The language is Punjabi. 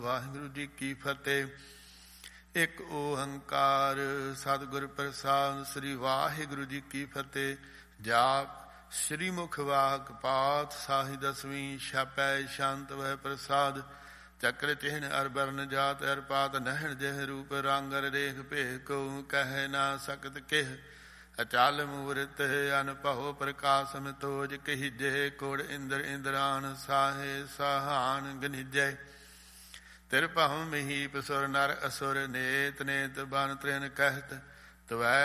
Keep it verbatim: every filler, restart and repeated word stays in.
ਵਾਹਿਗੁਰੂ ਜੀ ਕੀ ਫਤਿਹ। ਇੱਕ ਓੰਕਾਰ ਸਤਿਗੁਰ ਪ੍ਰਸਾਦ। ਸ੍ਰੀ ਵਾਹਿਗੁਰੂ ਜੀ ਕੀ ਫਤਿਹ। ਜਾਪ ਸ੍ਰੀ ਮੁਖ ਵਾਕ ਪਾਤ ਸਾਹੀ ਦਸਵੀਂ ਛਪੈ ਸ਼ਾਂਤ ਵਹਿ ਪ੍ਰਸਾਦ। ਚੱਕਰ ਚਿਹਨ ਅਰ ਬਰਨ ਜਾਤ ਅਰ ਪਾਤ ਨਹਿਣ ਜਹ ਰੂਪ ਰੰਗ ਅਰ ਰੇਖ ਭੇਖ ਕਉ ਕਹਿ ਨਾ ਸਕਤ ਕਿਹ। ਅਚਲ ਮੂਰਤ ਅਨਭਉ ਪ੍ਰਕਾਸ਼ ਮਿਤੋਜ ਕਹੀਜੇ ਕੋੜ ਇੰਦਰ ਇੰਦਰਾਨ ਸਾਹੇ ਸਾਹਾਨ ਗਨਿਜੈ। ਤਿਰਭਉ ਮਹੀਪ ਸੁਰ ਨਰ ਅਸੁਰ ਨੇਤ ਨੇਤ ਬਨ ਤ੍ਰਿਨ ਕਹਿਤ ਤਵੈ